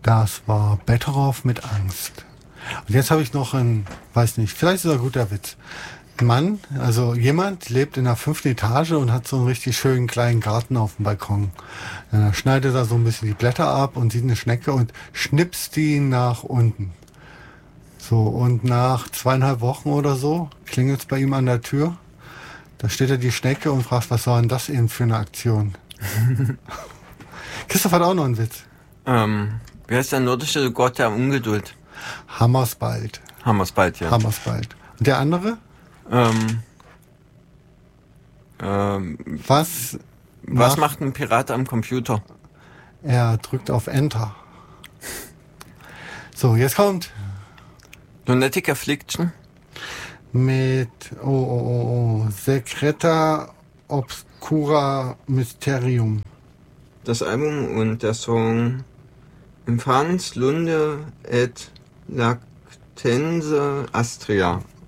Das war Better Off mit Angst. Und jetzt habe ich noch einen, weiß nicht, vielleicht ist das ein guter Witz. Ein Mann, also jemand lebt in der 5. Etage und hat so einen richtig schönen kleinen Garten auf dem Balkon. Dann schneidet er so ein bisschen die Blätter ab und sieht eine Schnecke und schnipst die nach unten. So, und nach 2,5 Wochen oder so klingelt es bei ihm an der Tür. Da steht er die Schnecke und fragt, was war denn das eben für eine Aktion? Christoph hat auch noch einen Witz. Wie heißt der nordische Gott der Ungeduld? Hammersbald. Hammersbald, ja. Hammersbald. Und der andere? Was macht ein Pirat am Computer? Er drückt auf Enter. So, jetzt kommt Lunatic Affliction. Mit Secreta Obscura Mysterium. Das Album und der Song Infans Lunde et Lactense Astria.